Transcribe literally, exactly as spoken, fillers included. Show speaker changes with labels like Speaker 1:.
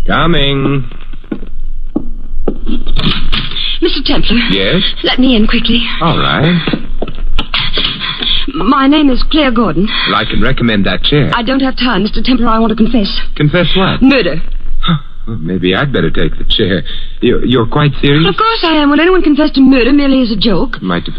Speaker 1: Coming.
Speaker 2: Mister Templar.
Speaker 1: Yes?
Speaker 2: Let me in quickly.
Speaker 1: All right.
Speaker 2: My name is Claire Gordon.
Speaker 1: Well, I can recommend that chair.
Speaker 2: I don't have time, Mister Templar. I want to confess.
Speaker 1: Confess what?
Speaker 2: Murder.
Speaker 1: Well, maybe I'd better take the chair. You're, you're quite serious?
Speaker 2: Of course I am. Will anyone confess to murder merely as a joke?
Speaker 1: Might